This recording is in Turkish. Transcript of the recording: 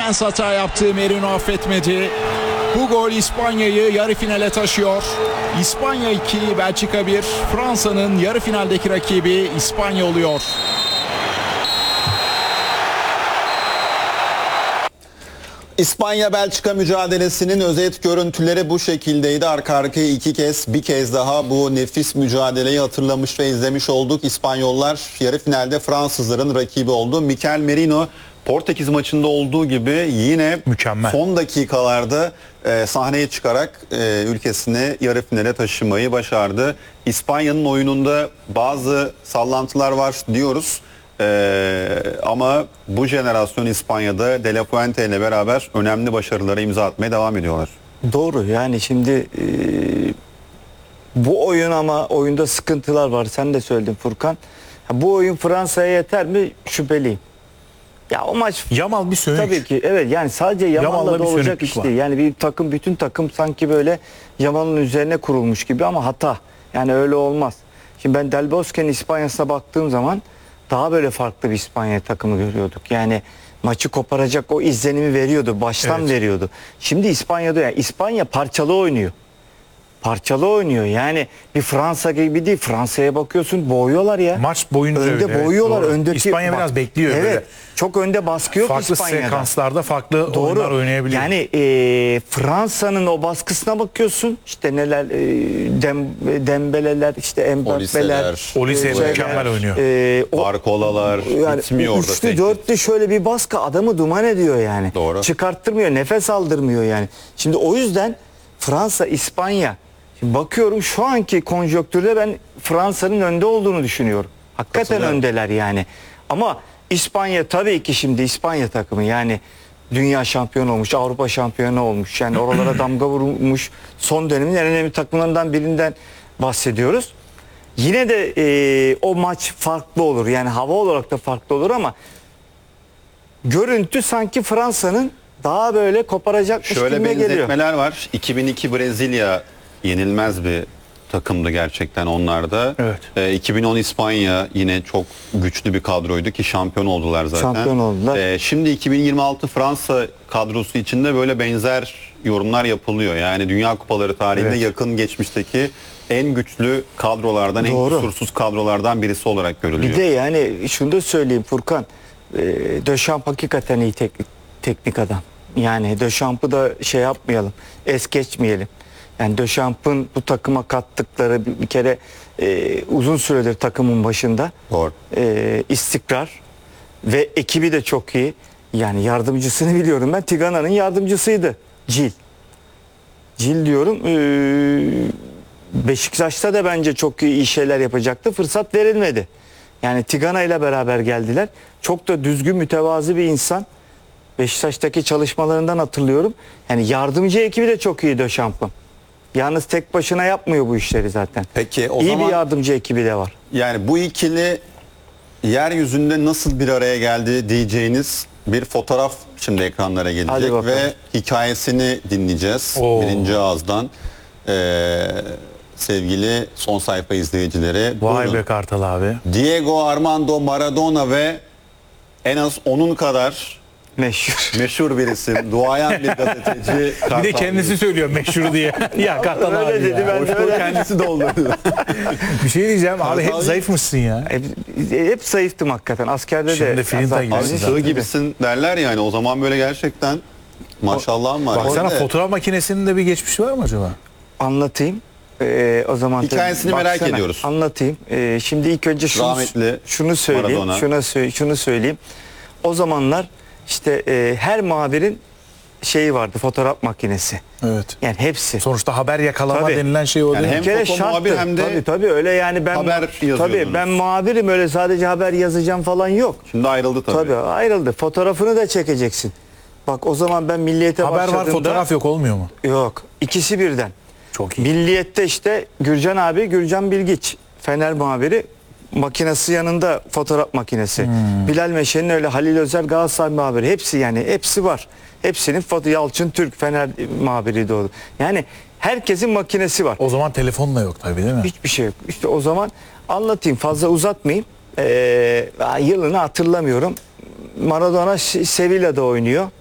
defans hata yaptı. Merino affetmedi. Bu gol İspanya'yı yarı finale taşıyor. İspanya 2, Belçika 1. Fransa'nın yarı finaldeki rakibi İspanya oluyor. İspanya-Belçika mücadelesinin özet görüntüleri bu şekildeydi. Arka arkaya bir kez daha bu nefis mücadeleyi hatırlamış ve izlemiş olduk. İspanyollar yarı finalde Fransızların rakibi oldu. Mikel Merino Portekiz maçında olduğu gibi yine mükemmel. Son dakikalarda sahneye çıkarak ülkesini yarı finale taşımayı başardı. İspanya'nın oyununda bazı sallantılar var diyoruz. Ama bu jenerasyon İspanya'da De La Fuente ile beraber önemli başarılara imza atmaya devam ediyorlar. Doğru, yani şimdi bu oyun, ama oyunda sıkıntılar var. Sen de söyledin Furkan. Bu oyun Fransa'ya yeter mi? Şüpheliyim. Ya o maç Yamal bir sönük. tabii ki evet, yani sadece Yamal'la da olacak iş değil. Yani bir takım, bütün takım sanki böyle Yamal'ın üzerine kurulmuş gibi, ama hata. Yani öyle olmaz. Şimdi ben Del Bosque'nin İspanya'sına baktığım zaman daha böyle farklı bir İspanya takımı görüyorduk. Yani maçı koparacak o izlenimi veriyordu. Baştan veriyordu. Şimdi İspanya'da, yani İspanya parçalı oynuyor. Parçalı oynuyor. Yani bir Fransa gibi değil. Fransa'ya bakıyorsun, boğuyorlar ya. Maç boyunca önde öyle, boğuyorlar. evet, Öndeki İspanya biraz bekliyor evet, böyle. çok önde baskı yok farklı İspanya'da. sekanslarda farklı oyunlar oynayabiliyor. Yani Fransa'nın o baskısına bakıyorsun. İşte neler Dembeleler, işte Mbappe'ler, Olise mükemmel oynuyor. Barkolalar yani bitmiyor orada. Üçlü dörtlü şöyle bir baskı adamı duman ediyor yani. Doğru. Çıkarttırmıyor, nefes aldırmıyor yani. Şimdi o yüzden Fransa, İspanya, şimdi bakıyorum şu anki konjonktürde ben Fransa'nın önde olduğunu düşünüyorum. Hakikaten öndeler yani. Ama İspanya tabii ki, şimdi İspanya takımı yani dünya şampiyonu olmuş, Avrupa şampiyonu olmuş. Yani oralara damga vurmuş, son dönemin en önemli takımlarından birinden bahsediyoruz. Yine de o maç farklı olur. Yani hava olarak da farklı olur, ama görüntü sanki Fransa'nın daha böyle koparacakmış gibi Şöyle geliyor. benzetmeler var. 2002 Brezilya yenilmez bir takımdı gerçekten onlarda. Evet. 2010 İspanya yine çok güçlü bir kadroydu ki şampiyon oldular zaten. Şampiyon oldular. Şimdi 2026 Fransa kadrosu içinde böyle benzer yorumlar yapılıyor. Yani Dünya Kupaları tarihinde yakın geçmişteki en güçlü kadrolardan, en kusursuz kadrolardan birisi olarak görülüyor. Bir de yani şunu da söyleyeyim Furkan. Deschamps hakikaten iyi teknik adam. Yani Dechamps'ı da şey yapmayalım, es geçmeyelim. Yani Dechamps'ın bu takıma kattıkları bir kere uzun süredir takımın başında. Doğru. İstikrar ve ekibi de çok iyi. Yani yardımcısını biliyorum ben. Tigana'nın yardımcısıydı. Cil diyorum. Beşiktaş'ta da bence çok iyi şeyler yapacaktı. Fırsat verilmedi. Yani Tigana ile beraber geldiler. Çok da düzgün, mütevazı bir insan. Beşiktaş'taki çalışmalarından hatırlıyorum. Yani yardımcı ekibi de çok iyi Dechamps'ın. Yalnız tek başına yapmıyor bu işleri zaten. Peki o İyi zaman bir yardımcı ekibi de var. yani bu ikili yeryüzünde nasıl bir araya geldi diyeceğiniz bir fotoğraf şimdi ekranlara gelecek ve hikayesini dinleyeceğiz. Birinci ağızdan sevgili son sayfa izleyicileri. Vay be Kartal abi. Diego Armando Maradona ve en az onun kadar meşhur bir isim, duayen bir gazeteci. Bir de kendisi söylüyor meşhur diye. Ya Kartal abi Öyle dedi, ben de öyle. Kendisi doldurdu. Bir şey diyeceğim abi, hep zayıfmışsın ya. Hep zayıftım hakikaten. Askerde şimdi de. Filinta gibisin Sığ gibisin derler yani, o zaman böyle gerçekten maşallah var. Baksana fotoğraf makinesinin de bir geçmişi var mı acaba? Anlatayım. O zaman hikayesini merak ediyoruz. Anlatayım. Şimdi ilk önce şunu söyleyeyim. Şunu söyleyeyim. O zamanlar işte her muhabirin şeyi vardı, fotoğraf makinesi. Evet. Yani hepsi. Sonuçta haber yakalama denilen şey o yani değil. hem foto muhabir hem de tabii öyle yani, ben haber yazıyordunuz. Tabii ben muhabirim, öyle sadece haber yazacağım falan yok. Şimdi ayrıldı tabii. Tabii ayrıldı. Fotoğrafını da çekeceksin. Bak o zaman ben Milliyet'e başladığımda... Haber var, fotoğraf yok, olmuyor mu? Yok. İkisi birden. Çok iyi. Milliyet'te işte Gürcan Bilgiç, Fener muhabiri, makinesi yanında, fotoğraf makinesi. Bilal Meşe'nin öyle, Halil Özer Galatasaray muhabiri. Hepsi, yani hepsi var. Hepsinin Yalçın Türk Fener muhabiri doğru. Yani herkesin makinesi var. O zaman telefon da yok tabii, değil mi? Hiçbir şey yok. İşte o zaman anlatayım, fazla uzatmayayım. Yılını hatırlamıyorum. Maradona Sevilla'da oynuyor.